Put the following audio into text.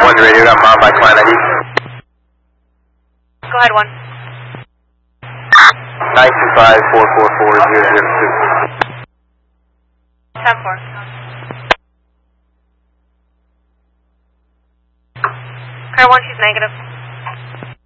One's radioed up, mom by client ID. Go ahead, 1. 925-444-002. 10-4. Car 1, she's negative.